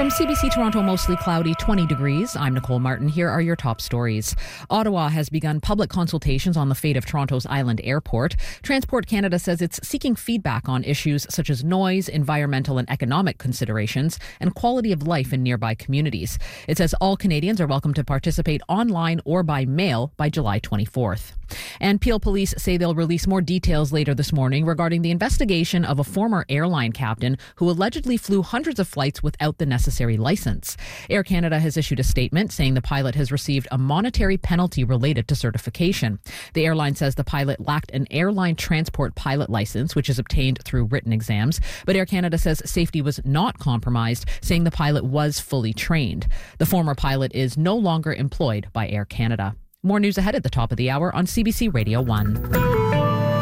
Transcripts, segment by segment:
From CBC Toronto, mostly cloudy, 20 degrees. I'm Nicole Martin. Here are your top stories. Ottawa has begun public consultations on the fate of Toronto's Island Airport. Transport Canada says it's seeking feedback on issues such as noise, environmental and economic considerations, and quality of life in nearby communities. It says all Canadians are welcome to participate online or by mail by July 24th. And Peel Police say they'll release more details later this morning regarding the investigation of a former airline captain who allegedly flew hundreds of flights without the necessary license. Air Canada has issued a statement saying the pilot has received a monetary penalty related to certification. The airline says the pilot lacked an airline transport pilot license, which is obtained through written exams, but Air Canada says safety was not compromised, saying the pilot was fully trained. The former pilot is no longer employed by Air Canada. More news ahead at the top of the hour on CBC Radio 1.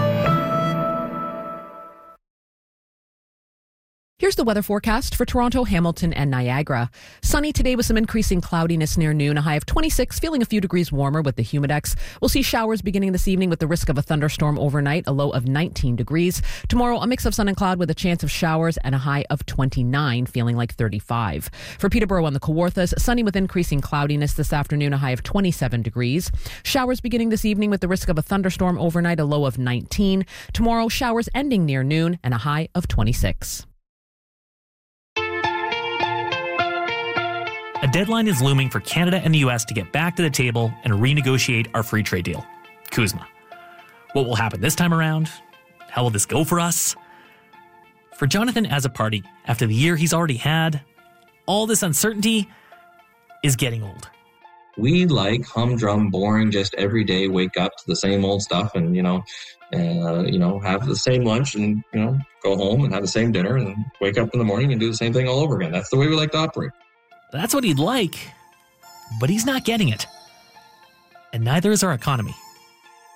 Here's the weather forecast for Toronto, Hamilton, and Niagara. Sunny today with some increasing cloudiness near noon, a high of 26, feeling a few degrees warmer with the humidex. We'll see showers beginning this evening with the risk of a thunderstorm overnight, a low of 19 degrees. Tomorrow, a mix of sun and cloud with a chance of showers and a high of 29, feeling like 35. For Peterborough on the Kawarthas, sunny with increasing cloudiness this afternoon, a high of 27 degrees. Showers beginning this evening with the risk of a thunderstorm overnight, a low of 19. Tomorrow, showers ending near noon and a high of 26. A deadline is looming for Canada and the US to get back to the table and renegotiate our free trade deal, CUSMA. What will happen this time around? How will this go for us? For Jonathan as a party, after the year he's already had, all this uncertainty is getting old. We like humdrum, boring, just every day wake up to the same old stuff and, have the same lunch and, go home and have the same dinner and wake up in the morning and do the same thing all over again. That's the way we like to operate. That's what he'd like, but he's not getting it. And neither is our economy.